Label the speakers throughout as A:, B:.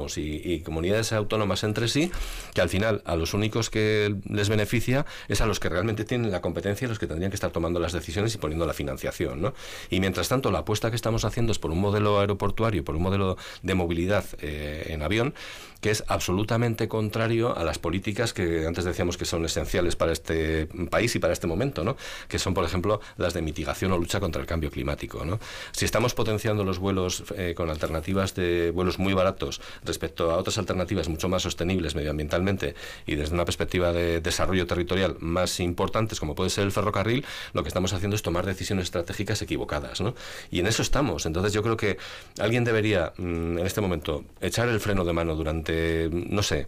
A: autónomos y comunidades autónomas entre sí, que al final a los únicos que les beneficia es a los que realmente tienen la competencia y los que tendrían que estar tomando las decisiones y poniendo la financiación, ¿no? Y mientras tanto, la apuesta que estamos haciendo es por un modelo aeroportuario, por un modelo de movilidad en avión, que es absolutamente contrario a las políticas que antes decíamos que son esenciales para este país y para este momento, ¿no? Que son, por ejemplo, las de mitigación o lucha contra el cambio climático, ¿no? Si estamos potenciando los vuelos con alternativas de vuelos muy baratos respecto a otras alternativas mucho más sostenibles medioambientalmente y desde una perspectiva de desarrollo territorial más importantes, como puede ser el ferrocarril, lo que estamos haciendo es tomar decisiones estratégicas equivocadas, ¿no? Y en eso estamos. Entonces yo creo que alguien debería en este momento echar el freno de mano durante, no sé,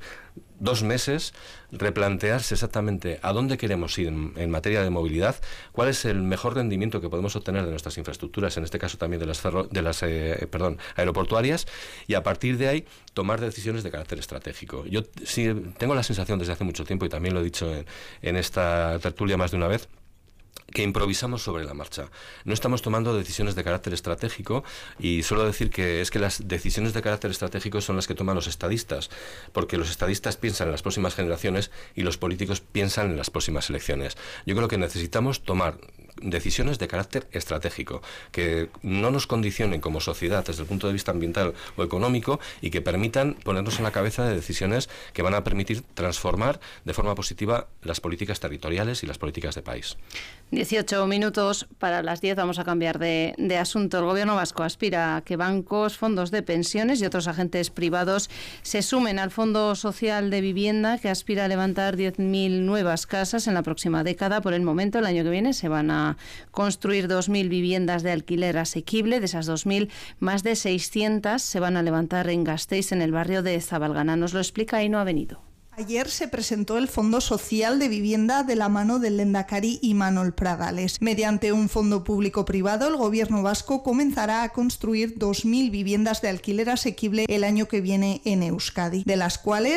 A: 2 meses, replantearse exactamente a dónde queremos ir en materia de movilidad, cuál es el mejor rendimiento que podemos obtener de nuestras infraestructuras, en este caso también de las aeroportuarias, y a partir de ahí tomar decisiones de carácter estratégico. Yo sí tengo la sensación desde hace mucho tiempo, y también lo he dicho en esta tertulia más de una vez, que improvisamos sobre la marcha. No estamos tomando decisiones de carácter estratégico, y suelo decir que es que las decisiones de carácter estratégico son las que toman los estadistas, porque los estadistas piensan en las próximas generaciones y los políticos piensan en las próximas elecciones. Yo creo que necesitamos tomar decisiones de carácter estratégico, que no nos condicionen como sociedad desde el punto de vista ambiental o económico y que permitan ponernos en la cabeza de decisiones que van a permitir transformar de forma positiva las políticas territoriales y las políticas de país.
B: 18 minutos para las 10, vamos a cambiar de asunto. El Gobierno vasco aspira a que bancos, fondos de pensiones y otros agentes privados se sumen al Fondo Social de Vivienda, que aspira a levantar 10.000 nuevas casas en la próxima década. Por el momento, el año que viene se van a construir 2.000 viviendas de alquiler asequible. De esas 2.000, más de 600 se van a levantar en Gasteiz, en el barrio de Zabalgana. Nos lo explica Ainhoa Benito.
C: Ayer se presentó el Fondo Social de Vivienda de la mano del Lehendakari Imanol Pradales. Mediante un fondo público-privado, el Gobierno vasco comenzará a construir 2.000 viviendas de alquiler asequible el año que viene en Euskadi, de las cuales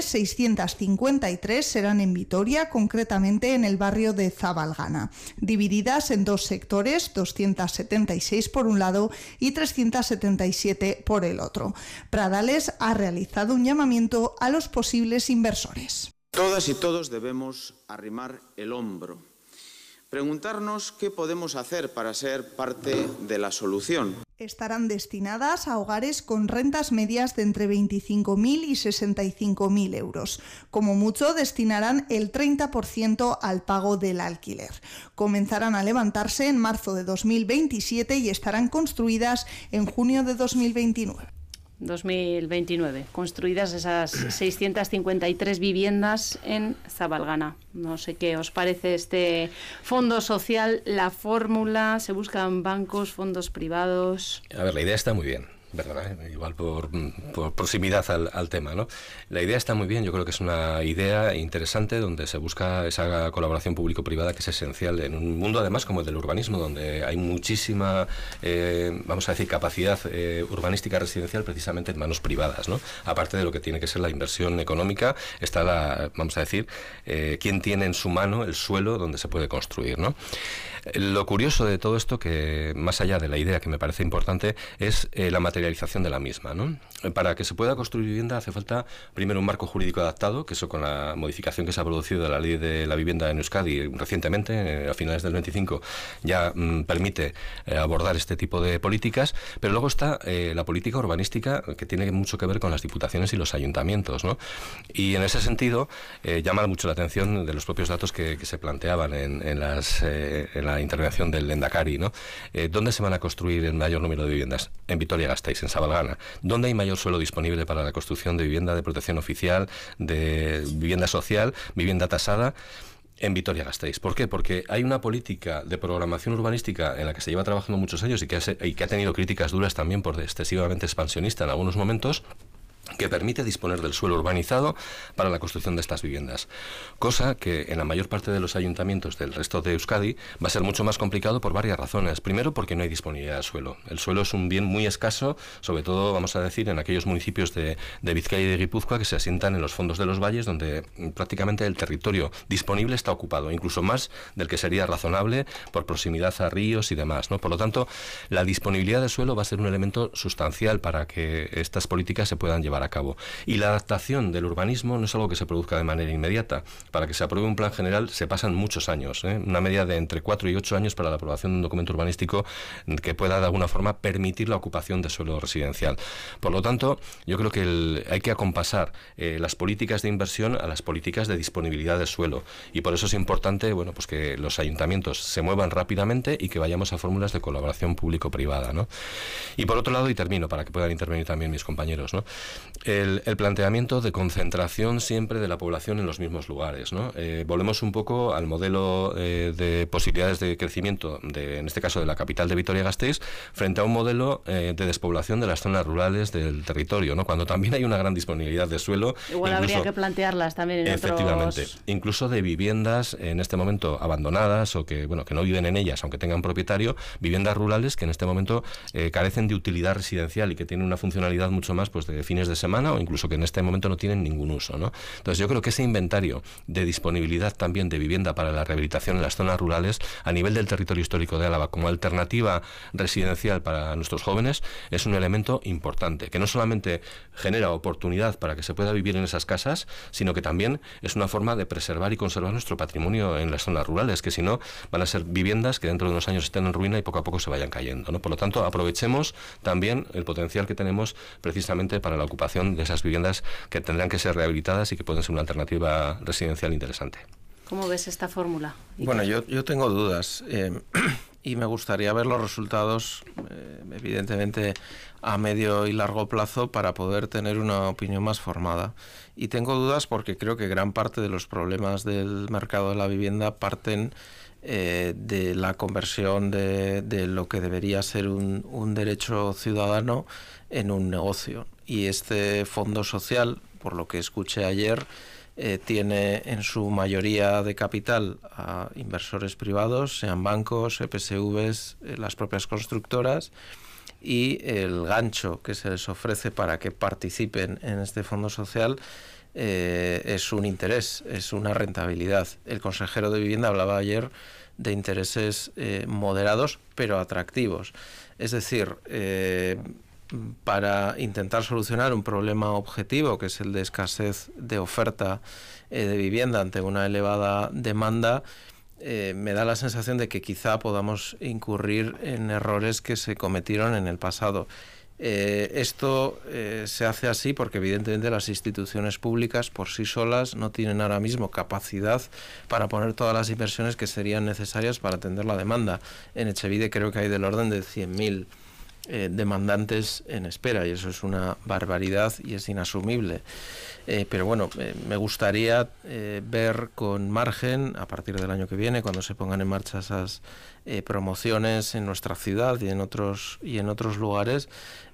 C: 653 serán en Vitoria, concretamente en el barrio de Zabalgana, divididas en 2 sectores, 276 por un lado y 377 por el otro. Pradales ha realizado un llamamiento a los posibles inversores.
D: Todas y todos debemos arrimar el hombro, preguntarnos qué podemos hacer para ser parte de la solución.
C: Estarán destinadas a hogares con rentas medias de entre 25.000 y 65.000 euros. Como mucho, destinarán el 30% al pago del alquiler. Comenzarán a levantarse en marzo de 2027 y estarán construidas en junio de 2029.
B: 2029, construidas esas 653 viviendas en Zabalgana. No sé qué os parece este fondo social, la fórmula, se buscan bancos, fondos privados.
A: A ver, la idea está muy bien. Perdona, igual por proximidad al tema, ¿no? La idea está muy bien, yo creo que es una idea interesante donde se busca esa colaboración público-privada que es esencial en un mundo además como el del urbanismo, donde hay muchísima, vamos a decir, capacidad urbanística residencial precisamente en manos privadas, ¿no? Aparte de lo que tiene que ser la inversión económica, está vamos a decir, quién tiene en su mano el suelo donde se puede construir, ¿no? Lo curioso de todo esto, que más allá de la idea que me parece importante, es la materialización de la misma, ¿no? Para que se pueda construir vivienda hace falta primero un marco jurídico adaptado, que eso con la modificación que se ha producido de la ley de la vivienda en Euskadi recientemente, a finales del 25, ya permite abordar este tipo de políticas, pero luego está la política urbanística, que tiene mucho que ver con las diputaciones y los ayuntamientos, ¿no? Y en ese sentido llama mucho la atención de los propios datos que se planteaban en la intervención del Lehendakari, ¿no? ¿Dónde se van a construir el mayor número de viviendas? En Vitoria-Gasteiz, en Zabalgana. ¿Dónde hay mayor suelo disponible para la construcción de vivienda de protección oficial, de vivienda social, vivienda tasada? En Vitoria-Gasteiz. ¿Por qué? Porque hay una política de programación urbanística en la que se lleva trabajando muchos años y que ha tenido críticas duras también por excesivamente expansionista en algunos momentos, que permite disponer del suelo urbanizado para la construcción de estas viviendas, cosa que en la mayor parte de los ayuntamientos del resto de Euskadi va a ser mucho más complicado por varias razones. Primero, porque no hay disponibilidad de suelo. El suelo es un bien muy escaso, sobre todo, vamos a decir, en aquellos municipios de Vizcaya y de Guipúzcoa que se asientan en los fondos de los valles, donde prácticamente el territorio disponible está ocupado, incluso más del que sería razonable por proximidad a ríos y demás, ¿no? Por lo tanto, la disponibilidad de suelo va a ser un elemento sustancial para que estas políticas se puedan llevar a a cabo. Y la adaptación del urbanismo no es algo que se produzca de manera inmediata. Para que se apruebe un plan general se pasan muchos años, una media de entre 4 y 8 años para la aprobación de un documento urbanístico que pueda de alguna forma permitir la ocupación de suelo residencial. Por lo tanto, yo creo que hay que acompasar las políticas de inversión a las políticas de disponibilidad del suelo, y por eso es importante, bueno, pues que los ayuntamientos se muevan rápidamente y que vayamos a fórmulas de colaboración público-privada, ¿no? Y por otro lado, y termino para que puedan intervenir también mis compañeros, ¿no? El planteamiento de concentración siempre de la población en los mismos lugares, ¿no? Volvemos un poco al modelo de posibilidades de crecimiento, en este caso de la capital de Vitoria-Gasteiz, frente a un modelo de despoblación de las zonas rurales del territorio, ¿no? Cuando también hay una gran disponibilidad de suelo.
B: Igual habría que plantearlas también en
A: efectivamente,
B: otros...
A: incluso de viviendas en este momento abandonadas o que, bueno, que no viven en ellas, aunque tengan propietario, viviendas rurales que en este momento carecen de utilidad residencial y que tienen una funcionalidad mucho más pues de fines de semana, o incluso que en este momento no tienen ningún uso, ¿no? Entonces yo creo que ese inventario de disponibilidad también de vivienda para la rehabilitación en las zonas rurales a nivel del territorio histórico de Álava como alternativa residencial para nuestros jóvenes es un elemento importante, que no solamente genera oportunidad para que se pueda vivir en esas casas, sino que también es una forma de preservar y conservar nuestro patrimonio en las zonas rurales, que si no van a ser viviendas que dentro de unos años estén en ruina y poco a poco se vayan cayendo, ¿no? Por lo tanto, aprovechemos también el potencial que tenemos precisamente para la ocupación de esas viviendas que tendrán que ser rehabilitadas y que pueden ser una alternativa residencial interesante.
B: ¿Cómo ves esta fórmula?
E: Bueno, yo tengo dudas y me gustaría ver los resultados, evidentemente, a medio y largo plazo para poder tener una opinión más formada. Y tengo dudas porque creo que gran parte de los problemas del mercado de la vivienda parten de la conversión de lo que debería ser un derecho ciudadano en un negocio. Y este fondo social, por lo que escuché ayer, tiene en su mayoría de capital a inversores privados, sean bancos, EPSVs, las propias constructoras, y el gancho que se les ofrece para que participen en este fondo social es un interés, es una rentabilidad. El consejero de Vivienda hablaba ayer de intereses moderados pero atractivos. Es decir, para intentar solucionar un problema objetivo, que es el de escasez de oferta de vivienda ante una elevada demanda, me da la sensación de que quizá podamos incurrir en errores que se cometieron en el pasado. Esto se hace así porque evidentemente las instituciones públicas por sí solas no tienen ahora mismo capacidad para poner todas las inversiones que serían necesarias para atender la demanda. En Etxebide creo que hay del orden de 100.000 demandantes en espera, y eso es una barbaridad y es inasumible. Pero bueno, me gustaría ver con margen, a partir del año que viene, cuando se pongan en marcha esas promociones en nuestra ciudad y en otros lugares,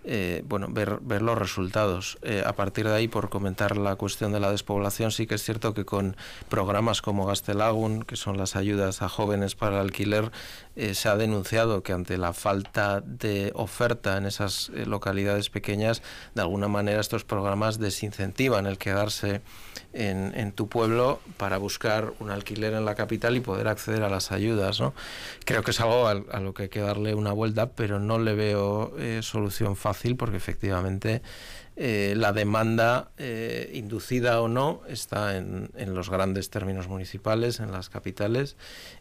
E: ver los resultados. A partir de ahí, por comentar la cuestión de la despoblación, sí que es cierto que con programas como Gaztelagun, que son las ayudas a jóvenes para el alquiler, se ha denunciado que ante la falta de oferta en esas localidades pequeñas, de alguna manera estos programas desincentivan el quedarse en tu pueblo para buscar un alquiler en la capital y poder acceder a las ayudas, ¿no? Creo que es algo a lo que hay que darle una vuelta, pero no le veo solución fácil, porque efectivamente la demanda, inducida o no, está en los grandes términos municipales, en las capitales,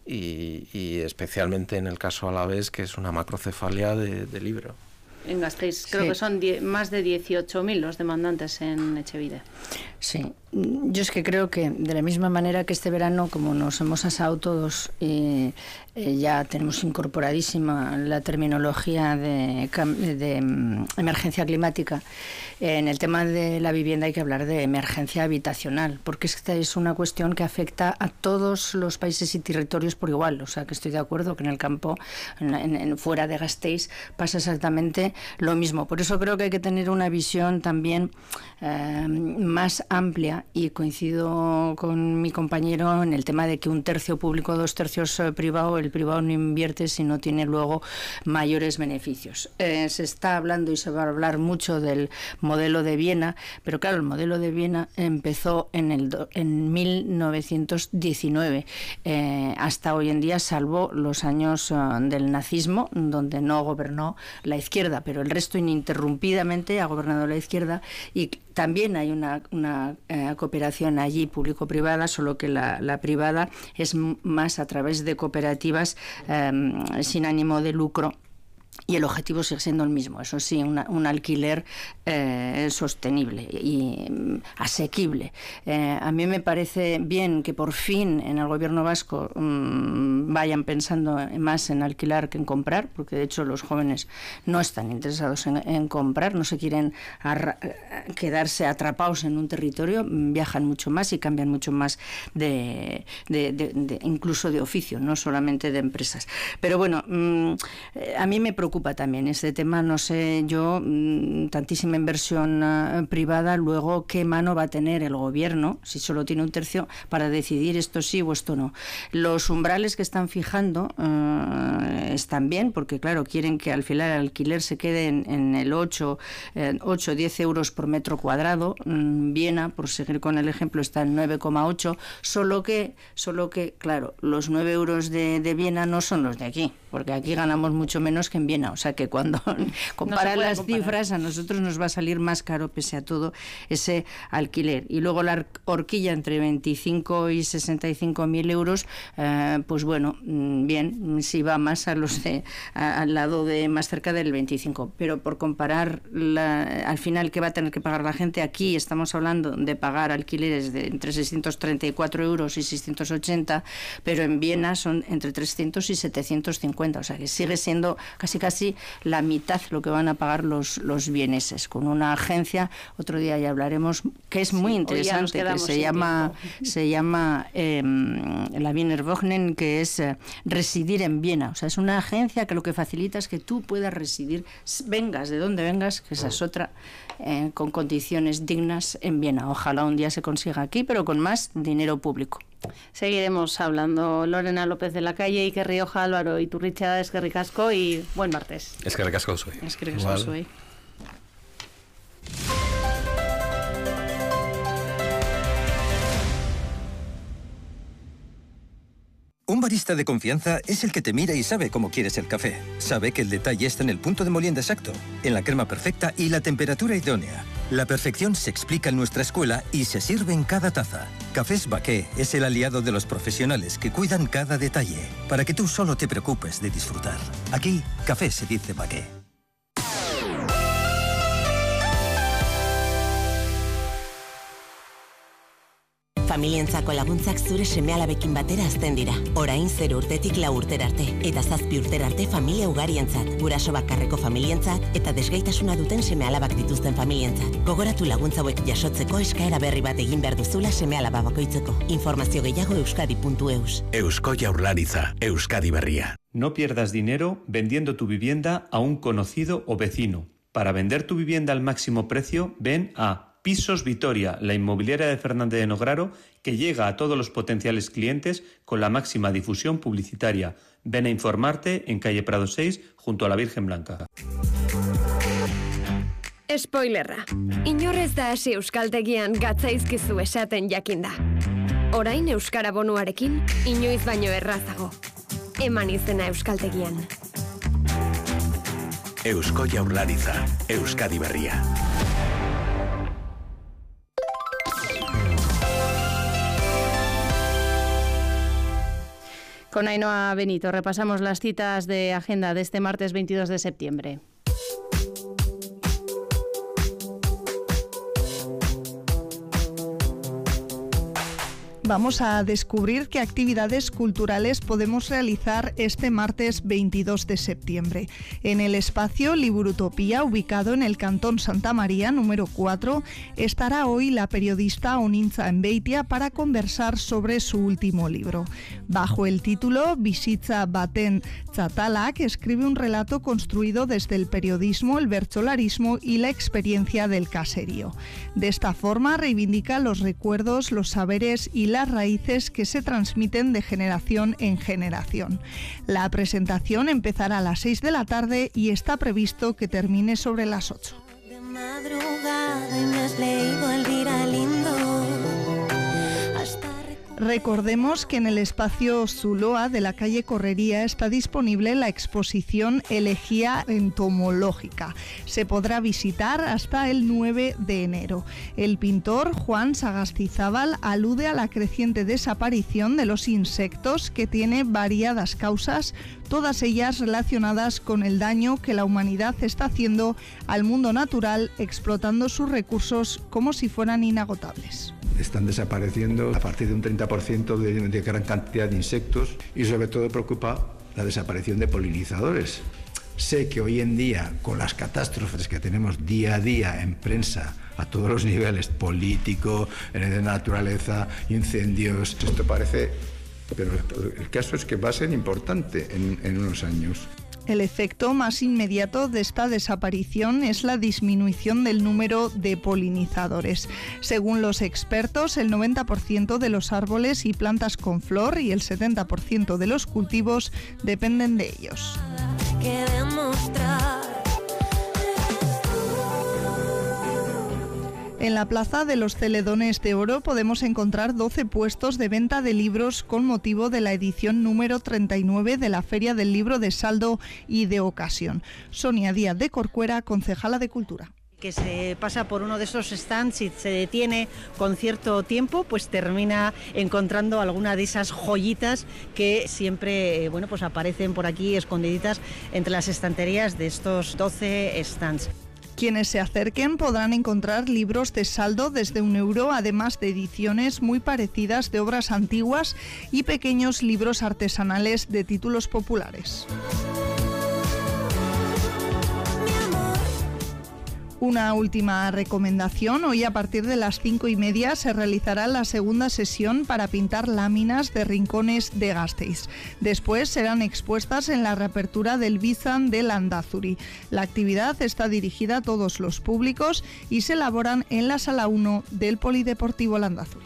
E: y especialmente en el caso alavés, que es una macrocefalia de libro.
B: En Gasteiz, creo que son más de 18.000 los demandantes en Etxebide.
F: Sí, yo es que creo que de la misma manera que este verano, como nos hemos asado todos, ya tenemos incorporadísima la terminología de emergencia climática. En el tema de la vivienda hay que hablar de emergencia habitacional, porque esta es una cuestión que afecta a todos los países y territorios por igual. O sea, que estoy de acuerdo que en el campo, fuera de Gasteiz, pasa exactamente lo mismo. Por eso creo que hay que tener una visión también más amplia y coincido con mi compañero en el tema de que 1/3 público, 2/3 privado. El privado no invierte si no tiene luego mayores beneficios. Se está hablando y se va a hablar mucho del modelo de Viena, pero claro, el modelo de Viena empezó en 1919 hasta hoy en día, salvo los años del nazismo, donde no gobernó la izquierda, pero el resto ininterrumpidamente ha gobernado la izquierda, y también hay una cooperación allí público-privada, solo que la privada es más a través de cooperativas sin ánimo de lucro. Y el objetivo sigue siendo el mismo, eso sí, un alquiler sostenible y asequible. A mí me parece bien que por fin en el gobierno vasco vayan pensando más en alquilar que en comprar, porque de hecho los jóvenes no están interesados en comprar, no se quieren quedarse atrapados en un territorio, viajan mucho más y cambian mucho más incluso de oficio, no solamente de empresas. Pero bueno, a mí me preocupa también este tema, no sé yo, tantísima inversión privada, luego qué mano va a tener el gobierno, si solo tiene 1/3, para decidir esto sí o esto no. Los umbrales que están fijando están bien, porque claro, quieren que al final el alquiler se quede en el 8-10 euros por metro cuadrado. Viena, por seguir con el ejemplo, está en 9,8, solo que claro, los 9 euros de Viena no son los de aquí, porque aquí ganamos mucho menos que en Viena. O sea que cuando comparan las cifras, a nosotros nos va a salir más caro, pese a todo, ese alquiler. Y luego la horquilla entre 25 y 65.000 euros, pues bueno, bien, si va más al lado más cerca del 25. Pero por comparar, al final, ¿qué va a tener que pagar la gente? Aquí estamos hablando de pagar alquileres de entre 634 euros y 680, pero en Viena son entre 300 y 750. O sea que sigue siendo casi la mitad lo que van a pagar los vieneses, con una agencia, otro día ya hablaremos, que es muy interesante, que se llama la Wiener Wohnen, que es residir en Viena. O sea, es una agencia que lo que facilita es que tú puedas residir, vengas de donde vengas, que esa es otra, con condiciones dignas en Viena. Ojalá un día se consiga aquí, pero con más dinero público.
B: Seguiremos hablando. Lorena López de la Calle, Iker Rioja, Álvaro Iturricha, eskerrik asko y buen martes.
A: Eskerrik asko zuei.
B: Eskerrik asko zuei.
G: Un barista de confianza es el que te mira y sabe cómo quieres el café. Sabe que el detalle está en el punto de molienda exacto, en la crema perfecta y la temperatura idónea. La perfección se explica en nuestra escuela y se sirve en cada taza. Cafés Baqué es el aliado de los profesionales que cuidan cada detalle, para que tú solo te preocupes de disfrutar. Aquí, café se dice Baqué.
H: Familientzako laguntzak zure seme-alabekin batera hazten dira. Orain 0 urtetik 4 urtera arte, eta 7 urtera arte familia ugarientzat, guraso bakarreko familientzat, eta desgaitasuna duten seme-alabak dituzten familientzat. Gogoratu laguntza hauek jasotzeko eskaera berri bat egin behar duzula seme-alaba bakoitzeko. Informazio gehiago euskadi.eus.
I: Eusko Jaurlaritza, Euskadi Berria.
J: No pierdas dinero vendiendo tu vivienda a un conocido o vecino. Para vender tu vivienda al máximo precio, ven a Pisos Vitoria, la inmobiliaria de Fernández de Nograro, que llega a todos los potenciales clientes con la máxima difusión publicitaria. Ven a informarte en calle Prado 6, junto a la Virgen Blanca.
K: Spoilerra. Inorrez da hasi euskaltegian gatzaizkizu esaten jakinda. Orain euskara bonuarekin, inoiz baino errazago. Eman izena euskaltegian.
I: Eusko Jaurlaritza, Euskadi Berria.
B: Con Ainhoa Benito repasamos las citas de agenda de este martes 22 de septiembre.
C: Vamos a descubrir qué actividades culturales podemos realizar este martes 22 de septiembre. En el espacio Liburutopía, ubicado en el Cantón Santa María, número 4, estará hoy la periodista Onintza Enbeitia para conversar sobre su último libro. Bajo el título Bizitza baten txatalak, escribe un relato construido desde el periodismo, el bertsolarismo y la experiencia del caserío. De esta forma reivindica los recuerdos, los saberes y las raíces que se transmiten de generación en generación. La presentación empezará a las 6 de la tarde y está previsto que termine sobre las 8.
L: De madrugada y me has leído el día lindo.
C: Recordemos que en el espacio Zuloa de la calle Correría está disponible la exposición Elegía entomológica. Se podrá visitar hasta el 9 de enero. El pintor Juan Sagastizábal alude a la creciente desaparición de los insectos que tiene variadas causas, todas ellas relacionadas con el daño que la humanidad está haciendo al mundo natural, explotando sus recursos como si fueran inagotables.
M: Están desapareciendo a partir de un 30% de gran cantidad de insectos y sobre todo preocupa la desaparición de polinizadores. Sé que hoy en día, con las catástrofes que tenemos día a día en prensa, a todos los niveles, político, de naturaleza, incendios, esto parece... Pero el caso es que va a ser importante en unos años.
C: El efecto más inmediato de esta desaparición es la disminución del número de polinizadores. Según los expertos, el 90% de los árboles y plantas con flor y el 70% de los cultivos dependen de ellos. En la Plaza de los Celedones de Oro podemos encontrar 12 puestos de venta de libros con motivo de la edición número 39 de la Feria del Libro de Saldo y de Ocasión. Sonia Díaz de Corcuera, concejala de Cultura.
N: Que se pasa por uno de esos stands y se detiene con cierto tiempo, pues termina encontrando alguna de esas joyitas que siempre pues aparecen por aquí escondiditas entre las estanterías de estos 12 stands.
C: Quienes se acerquen podrán encontrar libros de saldo desde €1, además de ediciones muy parecidas de obras antiguas y pequeños libros artesanales de títulos populares. Una última recomendación: hoy a partir de las 5:30 se realizará la segunda sesión para pintar láminas de rincones de Gasteiz. Después serán expuestas en la reapertura del Bizan de Landazuri. La actividad está dirigida a todos los públicos y se elaboran en la Sala 1 del Polideportivo Landazuri.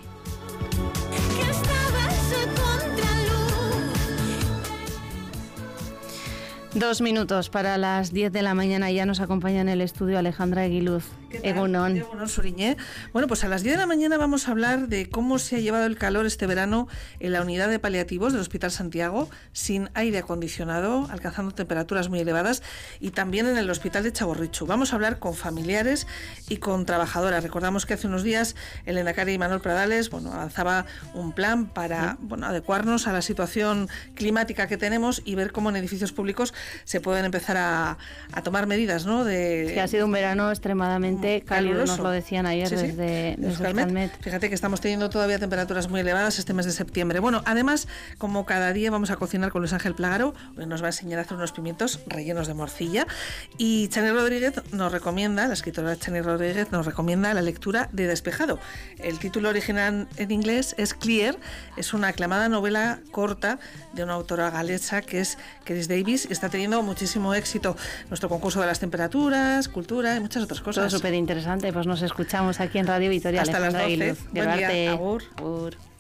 B: Dos minutos para las 10 de la mañana. Ya nos acompaña en el estudio Alejandra Eguiluz.
O: Egunon. Egunon, Suriñé. Bueno, pues a las 10 de la mañana vamos a hablar de cómo se ha llevado el calor este verano en la unidad de paliativos del Hospital Santiago, sin aire acondicionado, alcanzando temperaturas muy elevadas, y también en el Hospital de Txagorritxu. Vamos a hablar con familiares y con trabajadoras. Recordamos que hace unos días el lehendakari Imanol Pradales avanzaba un plan para adecuarnos a la situación climática que tenemos y ver cómo en edificios públicos se pueden empezar a tomar medidas, ¿no?
B: Que ha sido un verano extremadamente cálido, nos lo decían ayer desde Euskalmet.
O: Fíjate que estamos teniendo todavía temperaturas muy elevadas este mes de septiembre. Bueno, además, como cada día vamos a cocinar con Luis Ángel Plágaro, hoy nos va a enseñar a hacer unos pimientos rellenos de morcilla, y Chani Rodríguez nos recomienda, la escritora Chani Rodríguez nos recomienda la lectura de Despejado. El título original en inglés es Clear, es una aclamada novela corta de una autora galesa que es Chris Davis, y está teniendo muchísimo éxito. Nuestro concurso de las temperaturas, cultura y muchas otras cosas.
B: Todo súper interesante, pues nos escuchamos aquí en Radio Vitoria.
O: Hasta
B: Alejandra
O: las 12.
B: Buen día,
O: agur.
B: Agur.